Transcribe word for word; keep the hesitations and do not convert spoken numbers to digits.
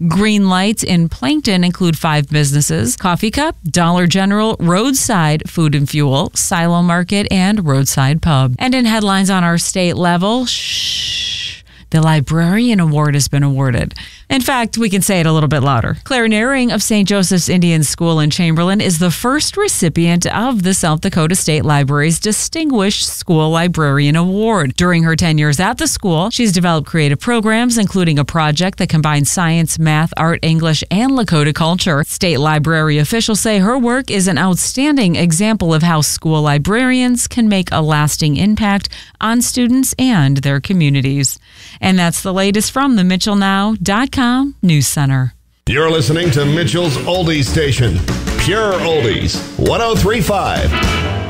Green lights in Plankton include five businesses: Coffee Cup, Dollar General, Roadside Food and Fuel, Silo Market, and Roadside Pub. And in headlines on our state level, shh, the Librarian Award has been awarded. In fact, we can say it a little bit louder. Claire Naring of Saint Joseph's Indian School in Chamberlain is the first recipient of the South Dakota State Library's Distinguished School Librarian Award. During her ten years at the school, she's developed creative programs, including a project that combines science, math, art, English, and Lakota culture. State library officials say her work is an outstanding example of how school librarians can make a lasting impact on students and their communities. And that's the latest from the Mitchell Now dot com News Center. You're listening to Mitchell's Oldies Station, Pure Oldies, one oh three point five.